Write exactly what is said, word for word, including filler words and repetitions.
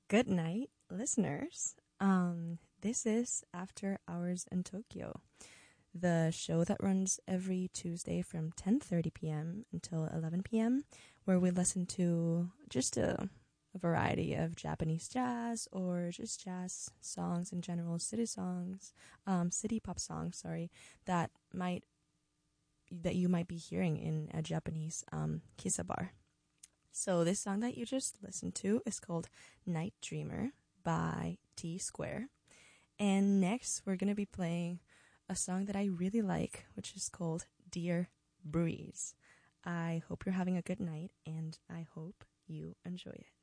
Good night, listeners. Um, this is After Hours in Tokyo, the show that runs every Tuesday from ten thirty p.m. until eleven p.m., where we listen to just a, a variety of Japanese jazz or just jazz songs in general, city songs, um, city pop songs, sorry, that might that you might be hearing in a Japanese um, kissa bar. So this song that you just listened to is called Night Dreamer by T Square. And next we're going to be playing a song that I really like, which is called Dear Breeze. I hope you're having a good night, and I hope you enjoy it.